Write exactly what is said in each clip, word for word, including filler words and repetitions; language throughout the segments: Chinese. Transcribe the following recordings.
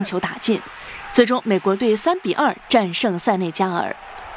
球打进，最终美国队三比二战胜塞内加尔。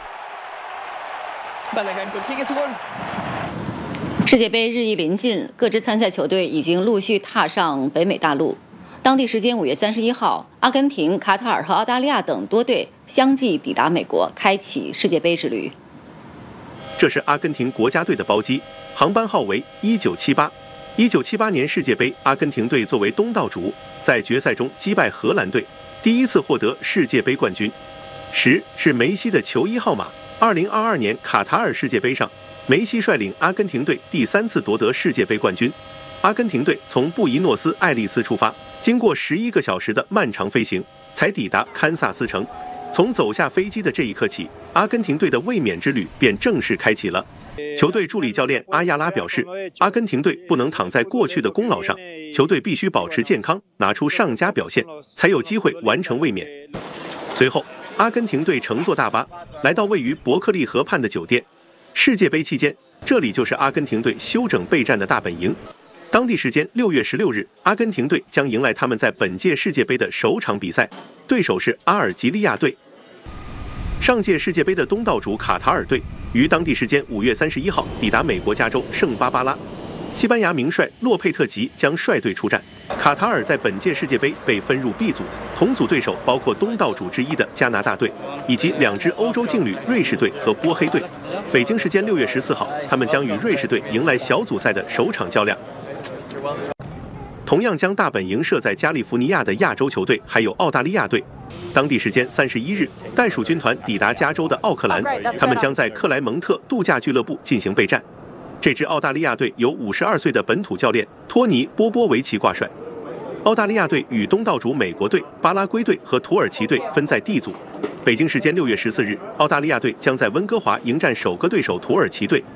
世界杯日益临近，各支参赛球队已经陆续踏上北美大陆。当地时间五月三十一号，阿根廷、卡塔尔和澳大利亚等多队相继抵达美国，开启世界杯之旅。 这是阿根廷国家队的包机，航班号为一九七八。一九七八年世界杯，阿根廷队作为东道主，在决赛中击败荷兰队，第一次获得世界杯冠军。十是梅西的球衣号码。二零二二年卡塔尔世界杯上，梅西率领阿根廷队第三次夺得世界杯冠军。阿根廷队从布宜诺斯艾利斯出发，经过十一个小时的漫长飞行，才抵达堪萨斯城。从走下飞机的这一刻起，阿根廷队的卫冕之旅便正式开启了。球队助理教练阿亚拉表示，阿根廷队不能躺在过去的功劳上，球队必须保持健康，拿出上佳表现，才有机会完成卫冕。随后，阿根廷队乘坐大巴来到位于伯克利河畔的酒店。世界杯期间，这里就是阿根廷队休整备战的大本营。当地时间六月十六日，阿根廷队将迎来他们在本届世界杯的首场比赛，对手是阿尔及利亚队。上届世界杯的东道主卡塔尔队于当地时间五月三十一号抵达美国加州圣巴巴拉，西班牙名帅洛佩特吉将率队出战。卡塔尔在本届世界杯被分入 B 组，同组对手包括东道主之一的加拿大队，以及两支欧洲劲旅瑞士队和波黑队。北京时间六月十四号，他们将与瑞士队迎来小组赛的首场较量。同样将大本营设在加利福尼亚的亚洲球队还有澳大利亚队。当地时间三十一日，袋鼠军团抵达加州的奥克兰，他们将在克莱蒙特度假俱乐部进行备战。这支澳大利亚队由五十二岁的本土教练托尼·波波维奇挂帅。澳大利亚队与东道主美国队、巴拉圭队和土耳其队分在 D 组。北京时间六月十四日，澳大利亚队将在温哥华迎战首个对手土耳其队。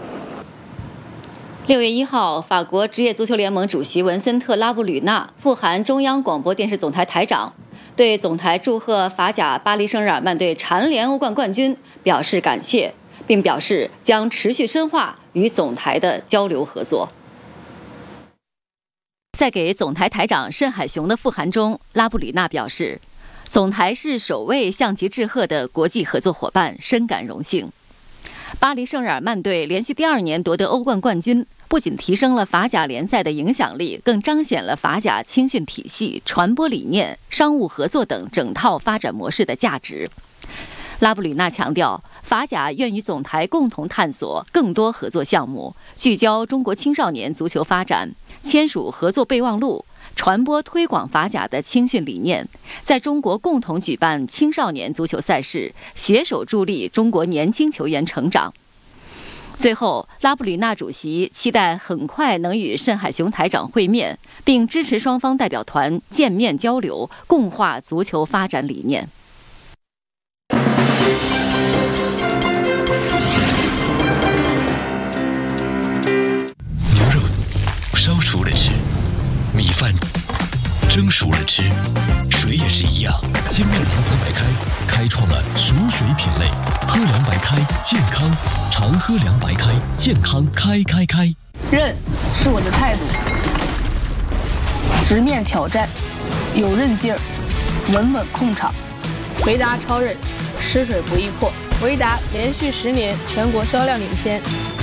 六月一号，法国职业足球联盟主席文森特·拉布吕纳复函中央广播电视总台台长，对总台祝贺法甲巴黎圣日耳曼队蝉联欧冠冠军表示感谢，并表示将持续深化与总台的交流合作。在给总台台长盛海雄的复函中，拉布吕纳表示，总台是首位向其致贺的国际合作伙伴，深感荣幸。巴黎圣日耳曼队连续第二年夺得欧冠冠军，不仅提升了法甲联赛的影响力，更彰显了法甲青训体系、传播理念、商务合作等整套发展模式的价值。拉布吕纳强调，法甲愿与总台共同探索更多合作项目，聚焦中国青少年足球发展，签署合作备忘录，传播推广法甲的青训理念，在中国共同举办青少年足球赛事，携手助力中国年轻球员成长。最后，拉布吕纳主席期待很快能与盛海雄台长会面，并支持双方代表团见面交流，共话足球发展理念。 牛肉烧熟了吃，米饭蒸熟了吃，水也是一样。金面临河白开开创了熟水品类，喝凉白开健康，常喝凉白开健康开开开。 韧是我的态度，直面挑战，有韧劲儿，稳稳控场。维达超韧，湿水不易破。维达连续十年全国销量领先。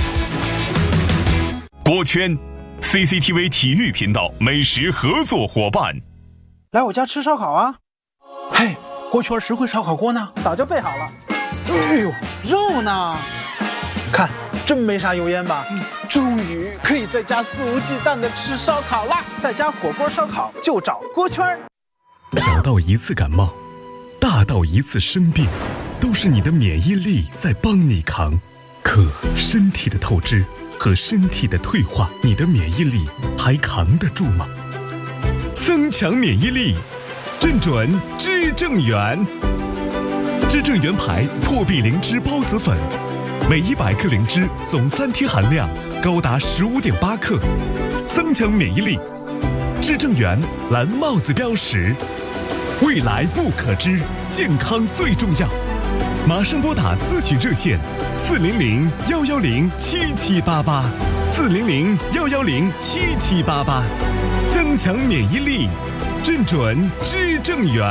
锅圈 C C T V 体育频道美食合作伙伴， 来我家吃烧烤啊！嘿，锅圈实惠烧烤锅呢？早就备好了。哎呦，肉呢？看，真没啥油烟吧？终于可以在家肆无忌惮的吃烧烤啦！在家火锅烧烤就找锅圈。 小到一次感冒，大到一次生病，都是你的免疫力在帮你扛。可身体的透支和身体的退化，你的免疫力还扛得住吗？增强免疫力，正准知正元。知正元牌破壁灵芝孢子粉，每一百克灵芝总三天含量高达十五点八克，增强免疫力。知正元蓝帽子标识，未来不可知，健康最重要。马上拨打咨询热线四零零幺幺零七七八八，四零零幺幺零七七八八，增强免疫力，正准知正元。